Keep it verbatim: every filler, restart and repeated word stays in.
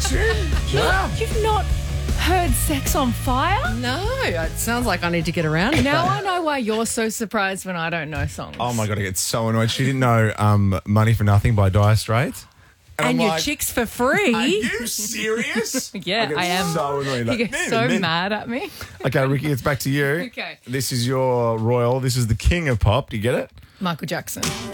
that tune? Wow. You've not heard Sex on Fire? No, it sounds like I need to get around to Now that. I know why you're so surprised when I don't know songs. Oh my God, I get so annoyed. She didn't know um, Money for Nothing by Dire Straits. and I'm your like, chicks for free. Are you serious? Yeah, get I am. so annoyed. You Like, get man, so man. mad at me. Okay, Ricky, it's back to you. Okay. This is your royal. This is the king of pop. Do you get it? Michael Jackson.